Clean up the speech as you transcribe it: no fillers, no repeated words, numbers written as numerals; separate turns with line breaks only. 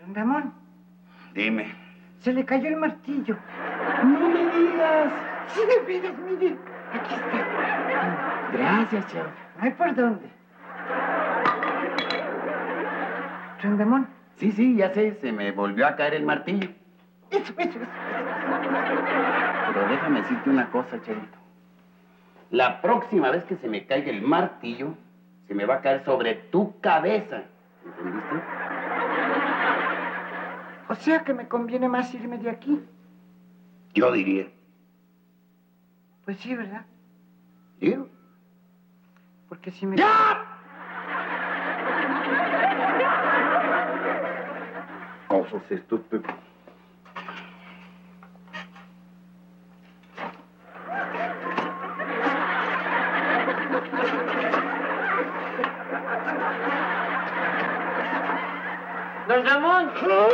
Don Ramón.
Dime.
Se le cayó el martillo.
¡No me digas!
Sí, de veras, mire. Aquí está.
Gracias, chavo.
No hay por dónde. Don Ramón.
Sí, ya sé. Se me volvió a caer el martillo.
Eso.
Pero déjame decirte una cosa, Chavito. La próxima vez que se me caiga el martillo, se me va a caer sobre tu cabeza. ¿Entendiste?
O sea que me conviene más irme de aquí.
Yo diría.
Pues sí, ¿verdad?
¿Digo?
Porque si me...
¡Ya! Cosas estúpidas.
Don Ramón.